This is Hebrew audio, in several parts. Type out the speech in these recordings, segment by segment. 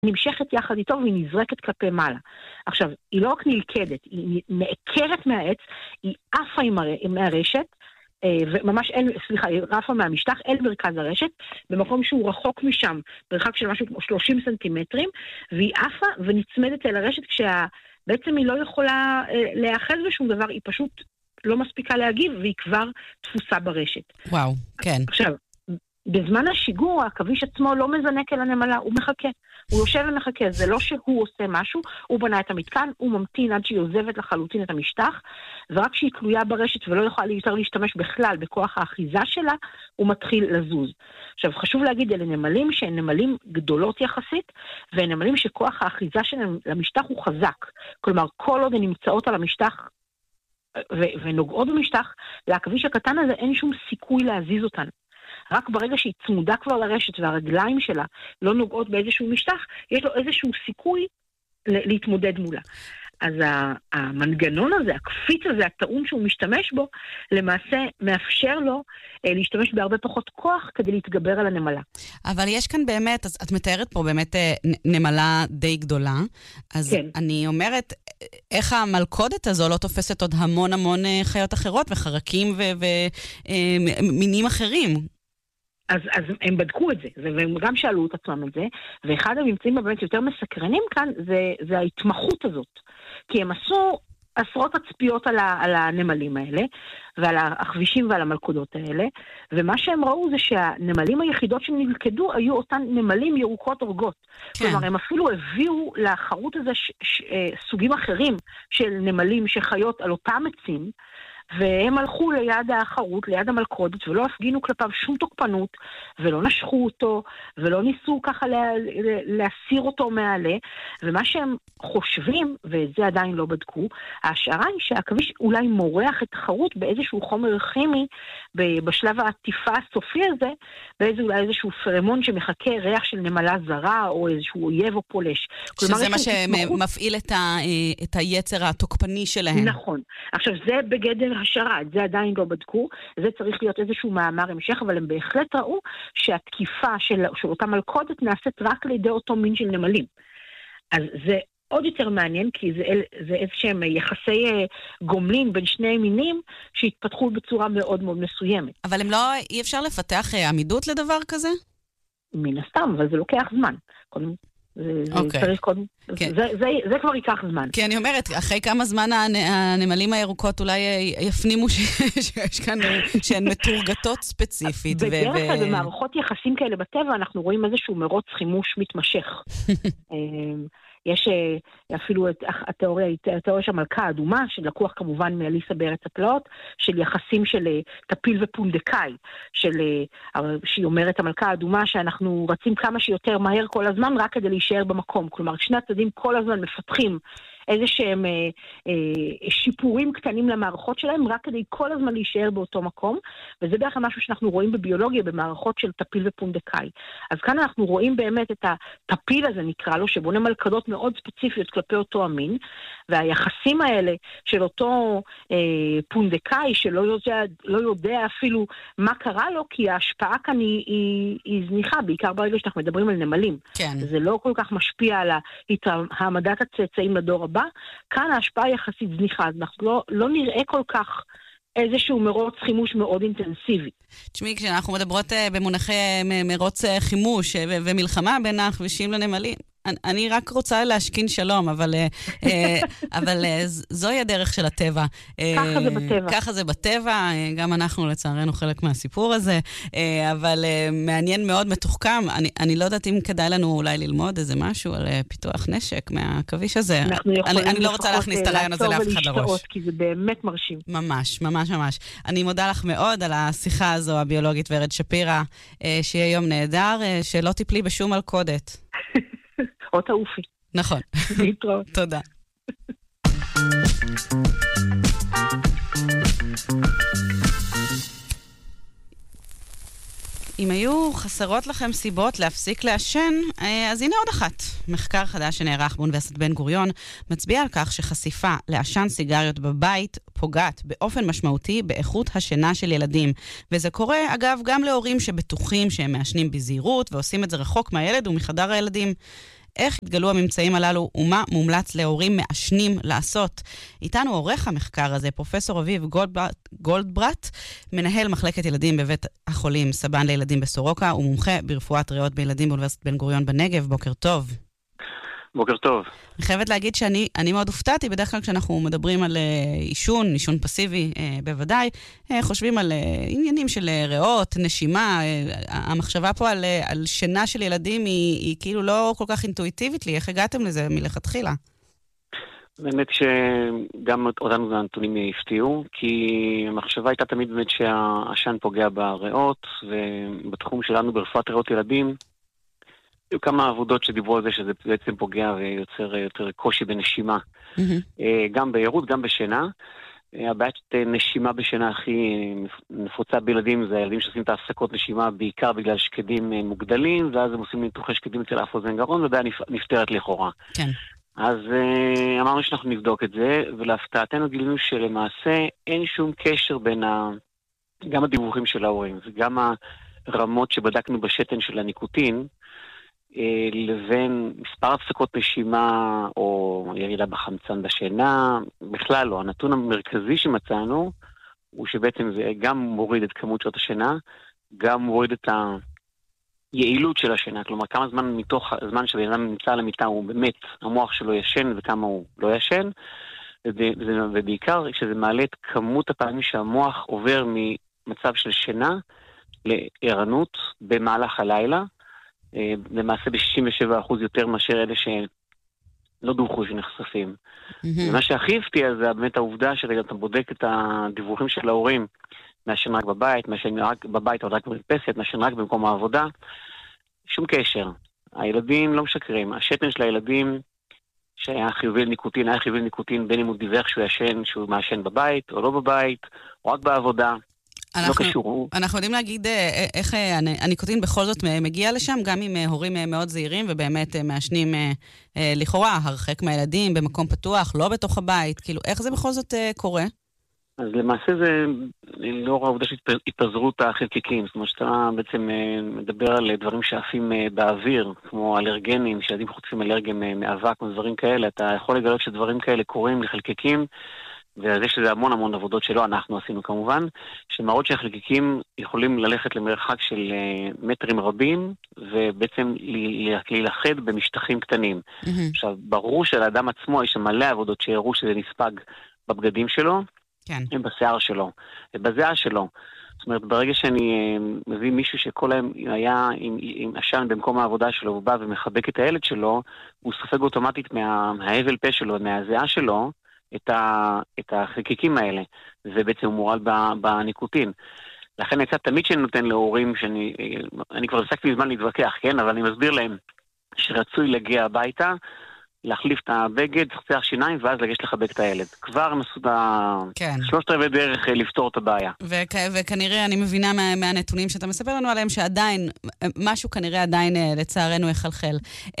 נמשכת יחד איתו והיא נזרקת כלפי מעלה. עכשיו, היא לא רק נלכדת, היא נעקרת מהעץ, היא עפה מהרשת, וממש היא רפה מהמשטח אל מרכז הרשת, במקום שהוא רחוק משם, ברחק של משהו כמו 30 סנטימטרים, והיא עפה ונצמדת אל הרשת, בעצם היא לא יכולה להיאחז בשום דבר, היא פשוט לא מספיקה להגיב, והיא כבר תפוסה ברשת. וואו, כן. עכשיו, בזמן השיגור, העכביש עצמו לא מזנק אל הנמלה, הוא מחכה. הוא יושב ומחכה, זה לא שהוא עושה משהו, הוא בנה את המתקן, הוא ממתין עד שהיא עוזבת לחלוטין את המשטח, ורק שהיא תלויה ברשת ולא יכולה יותר להשתמש בכלל בכוח האחיזה שלה, הוא מתחיל לזוז. עכשיו, חשוב להגיד, אלה נמלים שהן נמלים גדולות יחסית, והן נמלים שכוח האחיזה שלהם למשטח הוא חזק. כלומר, כל עוד הן נמצאות על המשטח, ונוגעות במשטח, לעכביש הקטן הזה אין שום סיכוי להזיז אותן. רק ברגע שהיא צמודה כבר לרשת והרגליים שלה לא נוגעות באיזשהו משטח, יש לו איזשהו סיכוי להתמודד מולה. אז המנגנון הזה, הקפיץ הזה, הטעון שהוא משתמש בו, למעשה מאפשר לו להשתמש בהרבה פחות כוח כדי להתגבר על הנמלה. אבל יש כאן באמת, את מתארת פה באמת נמלה די גדולה, אז כן. אני אומרת, איך המלכודת הזו לא תופסת עוד המון חיות אחרות וחרקים ומינים אחרים? אז הם בדקו את זה, והם גם שאלו את עצמם את זה, ואחד הממצאים באמת יותר מסקרנים כאן, זה ההתמחות הזאת. כי הם עשו עשרות תצפיות על הנמלים האלה, ועל הכבישים ועל המלכודות האלה, ומה שהם ראו זה שהנמלים היחידות שנלכדו היו אותן נמלים ירוקות אורגות. כן. כלומר, הם אפילו הביאו לחרות הזה סוגים אחרים של נמלים שחיות על אותם עצים, והם הלכו ליד החרות, ליד המלכודת, ולא הפגינו כלפיו שום תוקפנות, ולא נשכו אותו, ולא ניסו ככה להסיר אותו מעלה, ומה שהם חושבים, ואת זה עדיין לא בדקו, ההשערה היא שהעכביש אולי מורח את החרות באיזשהו חומר כימי, בשלב העטיפה הסופי הזה, אולי איזשהו פרמון שמחכה ריח של נמלה זרה, או איזשהו אויב או פולש. שזה מה שמפעיל את היצר התוקפני שלהם. נכון. עכשיו, זה בגדר השערה, זה עדיין לא בדקו, זה צריך להיות איזשהו מאמר המשך, אבל הם בהחלט ראו שהתקיפה של אותה מלכודת נעשית רק לידי אותו מין של נמלים. אז זה עוד יותר מעניין, כי זה איזשהם יחסי גומלין בין שני מינים שהתפתחו בצורה מאוד מאוד מסוימת. אבל אי אפשר לפתח עמידות לדבר כזה? מן הסתם, אבל זה לוקח זמן. קודם זה כבר ייקח זמן. כי אני אומרת, אחרי כמה זמן הנמלים הירוקות אולי יפנימו שיש כאן שהן מתורגתות ספציפית. בדרך כלל במערכות יחסים כאלה בטבע אנחנו רואים איזשהו מרוץ חימוש מתמשך. יש אפילו את התיאוריה של המלכה האדומה, שלקוח כמובן מאליסה בארץ הפלאות, של יחסים של טפיל ופונדקאי, שהיא אומרת המלכה האדומה שאנחנו רצים כמה שיותר מהר כל הזמן רק כדי להישאר במקום. כלומר, שני הצדדים כל הזמן מפתחים איזה שהם שיפורים קטנים למערכות שלהם, רק כדי כל הזמן להישאר באותו מקום, וזה בערך משהו שאנחנו רואים בביולוגיה, במערכות של טפיל ופונדקאי. אז כאן אנחנו רואים באמת את הטפיל הזה נקרא לו, שבונה מלכדות מאוד ספציפיות כלפי אותו המין, והיחסים האלה של אותו פונדקאי, שלא יודע אפילו מה קרה לו, כי ההשפעה כאן היא זניחה, בעיקר ברגע שאנחנו מדברים על נמלים. כן. זה לא כל כך משפיע על העמדת הצאצאים לדור הבא, כאן ההשפעה יחסית זניחה, אז אנחנו לא נראה כל כך איזשהו מרוץ חימוש מאוד אינטנסיבי. תשמעי, כשאנחנו מדברות במונחי מרוץ חימוש ומלחמה בין הכבישים לנמלים, אני רק רוצה להשכין שלום, אבל זוהי הדרך של הטבע. ככה זה בטבע. ככה זה בטבע, גם אנחנו לצערנו חלק מהסיפור הזה, אבל מעניין מאוד, מתוחכם. אני לא יודעת אם כדאי לנו אולי ללמוד איזה משהו על פיתוח נשק מהכביש הזה. אני לא רוצה להכניס את הרעיון הזה לאף אחד לראש. כי זה באמת מרשים. ממש, ממש, ממש. אני מודה לך מאוד על השיחה הזו, הביולוגית ורד שפירא, שיהיה יום נהדר, שלא תיפלי בשום מלכודת. או תעופי. נכון. להתראות. תודה. אם היו חסרות לכם סיבות להפסיק לעשן, אז הנה עוד אחת. מחקר חדש שנערך באוניברסיטת בן גוריון מצביע על כך שחשיפה לעשן סיגריות בבית פוגעת באופן משמעותי באיכות השינה של ילדים. וזה קורה, אגב, גם להורים שבטוחים שהם מעשנים בזהירות ועושים את זה רחוק מהילד ומחדר הילדים. איך התגלו הממצאים הללו ומה מומלץ להורים מעשנים לעשות. איתנו עורך המחקר הזה, פרופסור אביב גולדברט, מנהל מחלקת ילדים בבית החולים סבן לילדים בסורוקה, ומומחה ברפואת ריאות בילדים באוניברסיטת בן גוריון בנגב. בוקר טוב. בוקר טוב. אני חייבת להגיד שאני מאוד הופתעתי, בדרך כלל כשאנחנו מדברים על עישון פסיבי בוודאי, חושבים על עניינים של ריאות, נשימה, המחשבה פה על שינה של ילדים היא כאילו לא כל כך אינטואיטיבית לי, איך הגעתם לזה מלכתחילה? באמת שגם אותנו הנתונים הפתיעו, כי המחשבה הייתה תמיד באמת שהעשן פוגע בריאות, ובתחום שלנו ברפואת ריאות ילדים, היו כמה עבודות שדיברו על זה שזה בעצם פוגע ויוצר יותר קושי בנשימה. גם בעירות, גם בשינה. הבעיית נשימה בשינה הכי נפוצה בילדים זה הילדים שעושים את ההפסקות נשימה בעיקר בגלל שקדים מוגדלים, ואז הם עושים ניתוחי שקדים אצל אף אוזן גרון, ובעיה נפטרת לכאורה. כן. אז אמרנו שאנחנו נבדוק את זה, ולהפתעתנו גילינו שלמעשה אין שום קשר בין גם הדיווחים של ההורים, וגם הרמות שבדקנו בשתן של הניקוטין, לבין מספר הפסקות נשימה או ירידה בחמצן בשינה, בכלל לא. הנתון המרכזי שמצאנו הוא שבעצם זה גם מוריד את כמות שעות השינה, גם מוריד את היעילות של השינה, כלומר כמה זמן מתוך הזמן שבן אדם נמצא על המיטה הוא באמת המוח שלו ישן וכמה הוא לא ישן, ובעיקר שזה מעלה את כמות הפעמים שהמוח עובר ממצב של שינה לערנות במהלך הלילה, למעשה ב-67% יותר מאשר אלה שלא דווחו שנחשפים. ומה שהכי הפתיע זה באמת העובדה שרגע אתה בודק את הדיווחים של ההורים, מעשן רק בבית, מעשן רק בבית או רק במרפסת, מעשן רק במקום העבודה, שום קשר. הילדים לא משקרים. השתן של הילדים שהיה חיובי לניקוטין, היה חיובי לניקוטין בין אם הוא דיווח שהוא מעשן בבית או לא בבית, או רק בעבודה. אנחנו יודעים להגיד איך הניקוטין בכל זאת מגיע לשם, גם עם הורים מאוד זהירים ובאמת מעשנים לכאורה, הרחק מהילדים, במקום פתוח, לא בתוך הבית, כאילו איך זה בכל זאת קורה? אז למעשה זה לאור העובדה של התפזרות החלקיקים, זאת אומרת שאתה בעצם מדבר על דברים שעפים באוויר, כמו אלרגנים, שילדים חוטפים אלרגים מאבק או דברים כאלה, אתה יכול לגלות שדברים כאלה קורים לחלקיקים, וזה שזה המון עבודות שלא אנחנו עשינו כמובן, שמראות שהחלקיקים יכולים ללכת למרחק של מטרים רבים, ובעצם להילחד במשטחים קטנים. עכשיו, ברור שלאדם עצמו יש מלא עבודות שהראו שזה נספג בבגדים שלו, הם בשיער שלו, בזיעה שלו. זאת אומרת, ברגע שאני מביא מישהו שכל היום היה עם עשן במקום העבודה שלו, הוא בא ומחבק את הילד שלו, הוא סופג אוטומטית מההבל פה שלו, מהזיעה שלו, את החלקיקים האלה. זה בעצם מורל בניקוטין. לכן יצא תמיד שאני נותן להורים, אני כבר הפסקתי מזמן להתווכח, כן? אבל אני מסביר להם שרצוי להגיע הביתה, להחליף את הבגד, חצח שיניים, ואז לגשת לחבק את הילד. כבר נסו שלושת רבעי דרך לפתור את הבעיה. וכנראה, אני מבינה מהנתונים שאתה מספר לנו עליהם, שעדיין, משהו כנראה עדיין לצערנו יחלחל.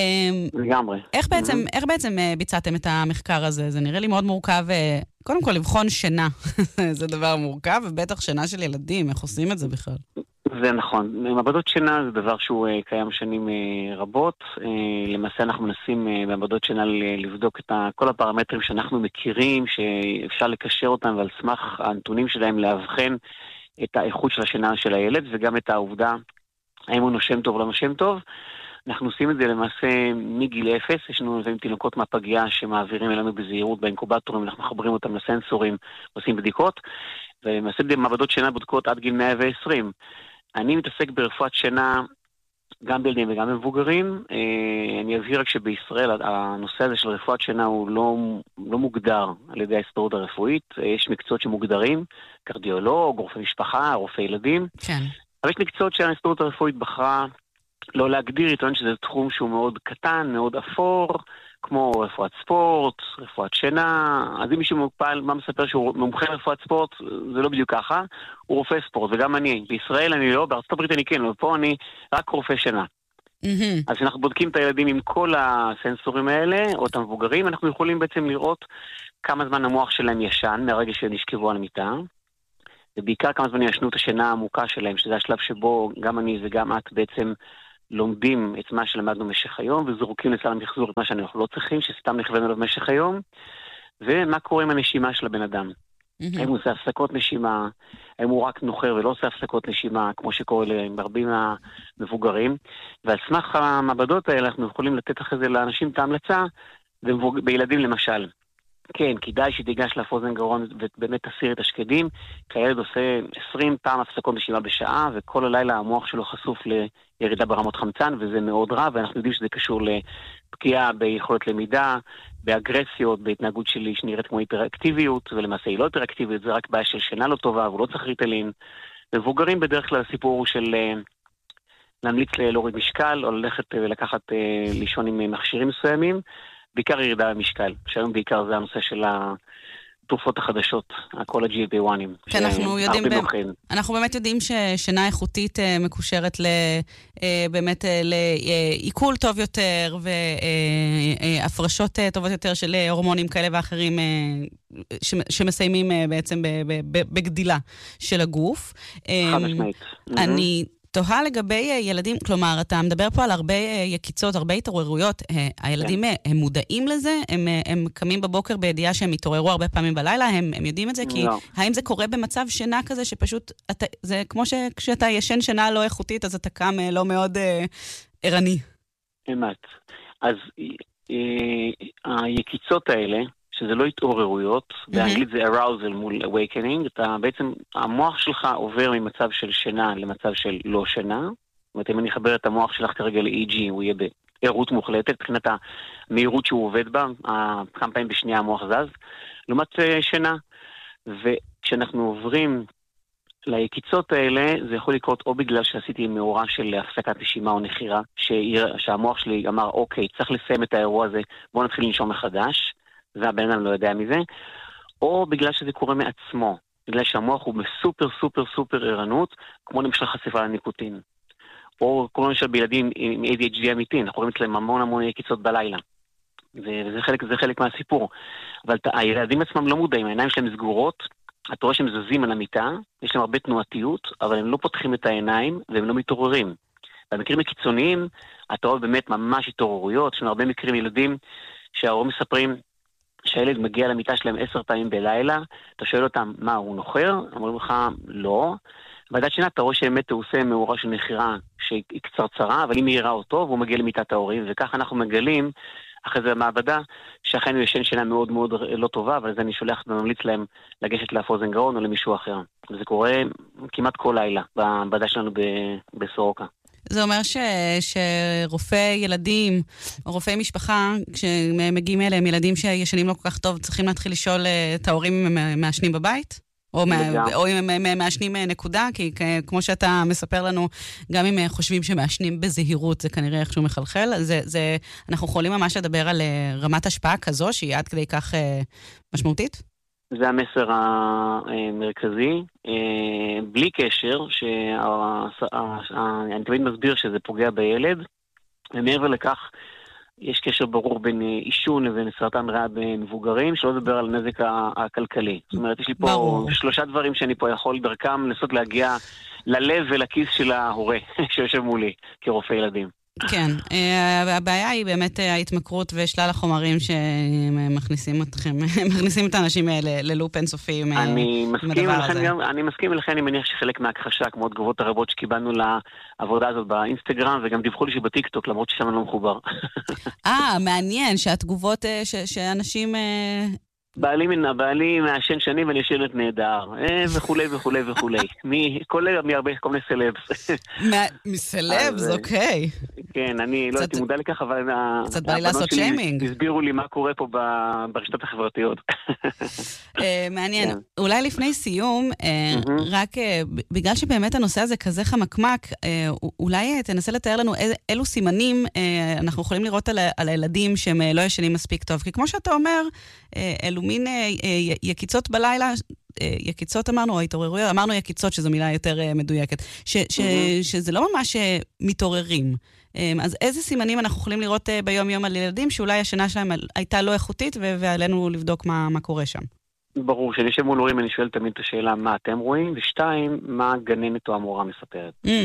לגמרי. איך בעצם ביצעתם את המחקר הזה? זה נראה לי מאוד מורכב, קודם כל לבחון שינה. זה דבר מורכב, ובטח שינה של ילדים, איך עושים את זה בכלל? זה נכון. מעבדות שינה זה דבר שהוא קיים שנים רבות. למעשה אנחנו מנסים במעבדות שינה לבדוק את כל הפרמטרים שאנחנו מכירים, שאפשר לקשר אותם ועל סמך הנתונים שלהם להבחן את האיכות של השינה של הילד, וגם את העובדה האם הוא נושם טוב או לא נושם טוב. אנחנו עושים את זה למעשה מגיל 0, יש לנו תינוקות מהפגייה שמעבירים אלינו בזהירות באינקובטורים, אנחנו מחברים אותם לסנסורים, עושים בדיקות, ולמעשה במעבדות שינה בודקות עד גיל 120. אני מתעסק ברפואת שינה גם בילדים וגם במבוגרים. אני אבהיר רק שבישראל הנושא הזה של רפואת שינה הוא לא מוגדר על ידי ההסתדרות הרפואית. יש מקצועות שמוגדרים, קרדיולוג, רופא משפחה, רופא ילדים. כן. אבל יש מקצועות שההסתדרות הרפואית בחרה לא להגדיר, יתרון שזה תחום שהוא מאוד קטן, מאוד אפור, כמו רפואת ספורט, רפואת שינה. אז אם מישהו מוקפל, מה מספר שהוא מומחה רפואת ספורט, זה לא בדיוק ככה. הוא רופא ספורט, וגם אני. בישראל אני לא, בארצות הברית אני כן, אבל פה אני רק רופא שינה. אז אנחנו בודקים את הילדים עם כל הסנסורים האלה, או את המבוגרים, אנחנו יכולים בעצם לראות כמה זמן המוח שלהם ישן, מהרגע שהם נשכבו על המיטה, ובעיקר כמה זמן ישנו את השינה העמוקה שלהם, שזה השלב שבו גם אני וגם את בעצם לומדים את מה שלמדנו במשך היום, וזורקים לסל המחזור את מה שאנחנו לא צריכים, שסתם נכוון עליו במשך היום, ומה קורה עם הנשימה של הבן אדם. האם הוא עושה הפסקות נשימה, האם הוא רק נוחר ולא עושה הפסקות נשימה, כמו שקורה למרבים המבוגרים, ועל סמך המעבדות האלה אנחנו יכולים לתת אחרי זה לאנשים את ההמלצה, בילדים למשל. כן, כדאי שתיגש לאפוזן גרון ובאמת תסיר את השקדים, כי הילד עושה 20 פעם הפסקות נשימה בשעה, וכל הלילה המוח שלו חשוף לירידה ברמות חמצן, וזה מאוד רע, ואנחנו יודעים שזה קשור לפגיעה ביכולת למידה, באגרסיות, בהתנהגות שלי שנראית כמו היפראקטיביות, ולמעשה היא לא היפראקטיביות, זה רק בעיה של שינה לא טובה, והוא לא צריך ריטלין. מבוגרים בדרך כלל הסיפור הוא של להמליץ להוריד משקל, או ללכת ולקחת לישון עם מכשירים מסוימים, בעיקר ירידה במשקל, שהיום בעיקר זה הנושא של התרופות החדשות, כל ה-GLP-1. כן, אנחנו באמת יודעים ששינה איכותית מקושרת באמת לעיכול טוב יותר, והפרשות טובות יותר של הורמונים כאלה ואחרים, שמסיימים בעצם בגדילה של הגוף. חד משמעית. אני תוהה לגבי ילדים, כלומר, אתה מדבר פה על הרבה יקיצות, הרבה התעוררויות. הילדים, הם מודעים לזה? הם קמים בבוקר בידיעה שהם התעוררו הרבה פעמים בלילה? הם יודעים את זה? כי האם זה קורה במצב שינה כזה שפשוט, זה כמו שכשאתה ישן שינה לא איכותית, אז אתה קם לא מאוד ערני. אמת. אז היקיצות האלה, שזה לא התעוררויות, באנגלית זה arousal מול awakening, אתה בעצם, המוח שלך עובר ממצב של שינה למצב של לא שינה, זאת אומרת, אם אני אחבר את המוח שלך כרגע ל-EG, הוא יהיה בעירות מוחלטת, מבחינת המהירות שהוא עובד בה, כמה פעמים בשנייה המוח זז, לעומת שינה, וכשאנחנו עוברים ליקיצות האלה, זה יכול לקרות או בגלל שעשיתי מאורע של הפסקת נשימה או נחירה, שהמוח שלי אמר, אוקיי, צריך לסיים את האירוע הזה, בואו נתחיל לנשום מחדש, והבן אדם לא יודע מזה, או בגלל שזה קורה מעצמו, בגלל שהמוח הוא בסופר סופר סופר ערנות, כמו למשל חשיפה לניקוטין. או כמו למשל בילדים עם ADHD אמיתי, אנחנו רואים אצלם המון יקיצות בלילה. וזה חלק מהסיפור. אבל הילדים עצמם לא מודעים, העיניים שלהם סגורות, אתה רואה שהם זזים על המיטה, יש להם הרבה תנועתיות, אבל הם לא פותחים את העיניים והם לא מתעוררים. במקרים הקיצוניים, אתה רואה באמת ממש התעוררויות, יש לנו הרבה מקרים ילדים שההורים מספרים שהילד מגיע למיטה שלהם 10 פעמים בלילה, אתה שואל אותם, מה, הוא נוחר? אמרו לך, לא. ועדת שינה, אתה רואה שבאמת הוא עושה מאורע של נחירה שהיא קצרצרה, אבל היא מהירה אותו, והוא מגיע למיטת ההורים, וככה אנחנו מגלים, אחרי זה במעבדה, שאכן הוא ישן שינה מאוד מאוד לא טובה, אבל זה אני שולח וממליץ להם לגשת לאפוזן גרון או למישהו אחר. וזה קורה כמעט כל לילה, במעבדה שלנו בסורוקה. זה אומר שרופאי ילדים, או רופאי משפחה, כשמגיעים אליהם ילדים שישנים לא כל כך טוב, צריכים להתחיל לשאול את ההורים אם הם מעשנים בבית? או אם הם מעשנים נקודה? כי כמו שאתה מספר לנו, גם אם חושבים שמעשנים בזהירות, זה כנראה איכשהו מחלחל. אנחנו יכולים ממש לדבר על רמת השפעה כזו, שהיא עד כדי כך משמעותית? זה המסר המרכזי, בלי קשר, אני תמיד מסביר שזה פוגע בילד, ומעבר לכך, יש קשר ברור בין עישון לבין סרטן ריאה במבוגרים, שלא לדבר על נזק הכלכלי. זאת אומרת, יש לי פה 3 דברים שאני פה יכול דרכם לנסות להגיע ללב ולכיס של ההורה שיושב מולי כרופא ילדים. כן, הבעיה היא באמת ההתמכרות ושלל החומרים שמכניסים את האנשים ללופ אינסופי עם הדבר הזה. אני מסכים ולכן אני מניח שחלק מהכחשה, כמו תגובות הרבות שקיבלנו לעבודה הזאת באינסטגרם, וגם דיווחו לי שבטיקטוק, למרות ששם אני לא מחובר. מעניין שהתגובות שאנשים... בעלי מעשן שנים ואני ישנת נהדר, וכולי וכולי וכולי. מהרבה כל מיני סלבס. מסלבס, אוקיי. כן, אני לא הייתי מודע לכך, אבל קצת בא לי לעשות שיימינג. הסבירו לי מה קורה פה ברשתות החברתיות. מעניין. אולי לפני סיום, רק בגלל שבאמת הנושא הזה כזה חמקמק, אולי תנסה לתאר לנו אילו סימנים אנחנו יכולים לראות על הילדים שהם לא ישנים מספיק טוב. כי כמו שאתה אומר, אלו מין יקיצות בלילה, יקיצות אמרנו, או התעוררויות, אמרנו יקיצות, שזו מילה יותר מדויקת, שזה לא ממש מתעוררים. אז איזה סימנים אנחנו יכולים לראות ביום יום על ילדים, שאולי השינה שלהם הייתה לא איכותית, ועלינו לבדוק מה קורה שם? ברור, שאני יושב מול הורים, אני שואל תמיד את השאלה מה אתם רואים, ו2, מה הגננת או המורה מספרת.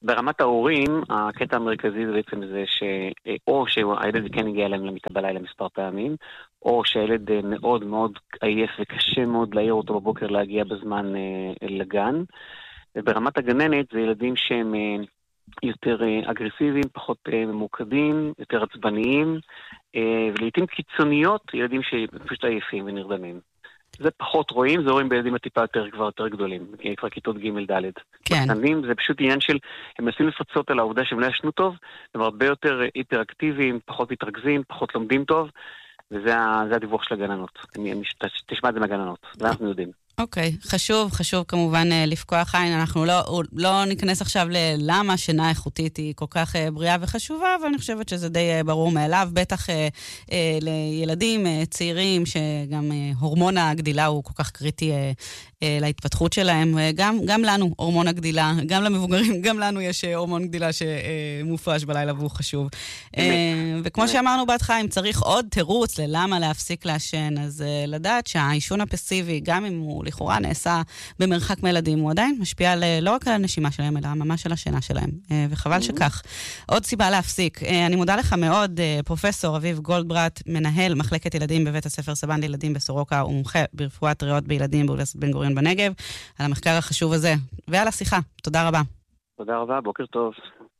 ברמת ההורים, הקטע המרכזי זה בעצם זה או שהילד כן הגיע אליהם למיטה בלילה מספר פעמים, או שהילד מאוד מאוד עייף וקשה מאוד להעיר אותו בבוקר להגיע בזמן לגן. וברמת הגננת זה ילדים שהם יותר אגרסיביים, פחות ממוקדים, יותר עצבניים, ולעיתים קיצוניות, ילדים שפשוט עייפים ונרדמים. זה פחות רואים, זה רואים בילדים הטיפה כבר יותר גדולים, כבר כיתות ג' ד'. כן. בקטנים זה פשוט עניין של, הם מנסים לפצות על העובדה שהם לא ישנו טוב, הם הרבה יותר היפראקטיביים, פחות מתרכזים, פחות לומדים טוב, וזה הדיווח של הגננות. תשמע את זה מהגננות, זה אנחנו יודעים. אוקיי, חשוב כמובן לפקוח עין, אנחנו לא ניכנס עכשיו ללמה שינה איכותית היא כל כך בריאה וחשובה, אבל אני חושבת שזה די ברור מאליו, בטח לילדים צעירים שגם הורמון הגדילה הוא כל כך קריטי להתפתחות שלהם, גם לנו הורמון הגדילה, גם למבוגרים, גם לנו יש הורמון גדילה שמופרש בלילה והוא חשוב. וכמו שאמרנו בהתחלה, אם צריך עוד תירוץ ללמה להפסיק לעשן, אז לדעת שהעישון הפסיבי, גם אם הוא לכאורה נעשה במרחק מילדים, הוא עדיין משפיע לא רק על הנשימה שלהם, אלא ממש על השינה שלהם. וחבל שכך. עוד סיבה להפסיק. אני מודה לך מאוד, פרופסור אביב גולדברט, מנהל מחלקת ילדים בבית הספר סבן לילדים בסורוקה, ומומחה ברפואת ריאות בילדים באוניברסיטת בן גוריון בנגב, על המחקר החשוב הזה, ועל השיחה. תודה רבה. תודה רבה, בוקר טוב.